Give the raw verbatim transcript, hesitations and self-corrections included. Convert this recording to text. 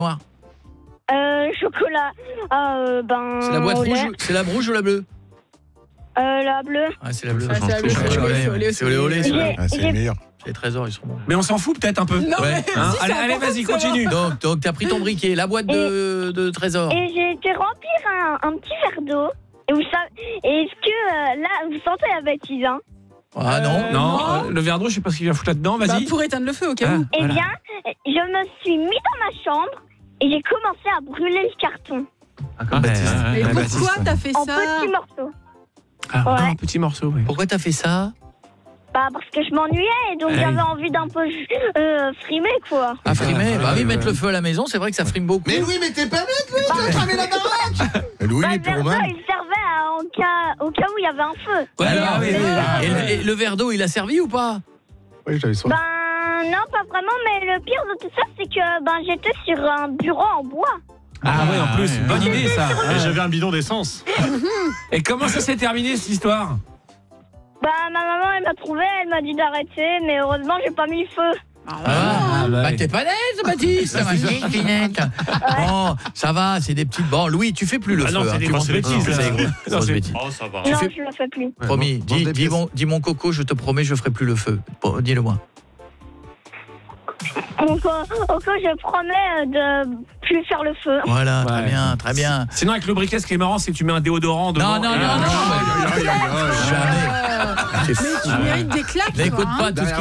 noire. Euh, chocolat. Euh, ben. C'est la boîte au rouge, lait. c'est la rouge ou la bleue? Euh, la bleue. Ah, c'est la bleue. Ah, c'est la bleue, C'est c'est olé, olé, olé, c'est olé, olé, c'est J'ai- olé. Ah, c'est les meilleurs. Les trésors, ils sont bons. Mais on s'en fout peut-être un peu. Non, Ouais. mais Hein si, c'est allez, allez, important vas-y, de savoir. continue. Donc, donc t'as pris ton briquet, la boîte de, de trésors. Et j'ai été remplir un, un petit verre d'eau. Et vous savez, est-ce que euh, là, vous sentez la bêtise, hein? Ah non. Euh, Non, non. euh, le verre d'eau, je sais pas ce qu'il va foutre là-dedans, Bah, vas-y. pour éteindre le feu, au cas Ah, où. Eh voilà. bien, je me suis mis dans ma chambre et j'ai commencé à brûler le carton Ah, Baptiste. ouais, Mais ouais, pourquoi Baptiste. t'as fait en ça? petits morceaux. Ah, encore Ouais. un petit morceau, oui. Pourquoi t'as fait ça? Bah, parce que je m'ennuyais et donc Ah oui. j'avais envie d'un peu euh, frimer, quoi. À frimer. Ah, Bah oui, ouais, mettre ouais. le feu à la maison, c'est vrai que ça frime beaucoup. Mais Louis, mais t'es pas net, Louis, tu vas cramer la baraque. Louis, Bah, les le verre d'eau, pyromanes. il servait à- en cas, au cas où il y avait un feu. Ouais, Alors, ah, oui, oui, oui. et, le, et le verre d'eau, il a servi ou pas? Oui, j'avais soif. Ben, non, pas vraiment, mais le pire de tout ça, c'est que ben, j'étais sur un bureau en bois. Ah ouais, en plus, ouais. bonne idée ça. Et j'avais un bidon d'essence. Et comment ça s'est terminé cette histoire? Bah, ma maman, elle m'a trouvé, elle m'a dit d'arrêter, mais heureusement, j'ai pas mis le feu. Ah, bah bah oui. t'es pas net, Baptiste. Ça va, finette. Bon, ça va, c'est des petites. Bon, Louis, tu fais plus le Ah feu. non, c'est hein, des tu grosses montes les bêtises, petits, là. c'est gros. Non, Grosses c'est- bêtises. Oh, ça va. Non, fais- je le fais plus. Promis, vends dis, des dis, pièces. mon, dis mon coco, je te promets, je ferai plus le feu. Bon, dis-le-moi. Donc, au cas, je promets euh, de plus faire le feu. Voilà, très Ouais. bien, très bien. Sinon avec le briquet, ce qui est marrant, c'est que tu mets un déodorant devant. Non, non, et- non, non. Aïe, aïe, aïe, aïe. Jamais. Euh, C'est Mais tu mérites des claques, N'écoute toi, hein. pas tout ce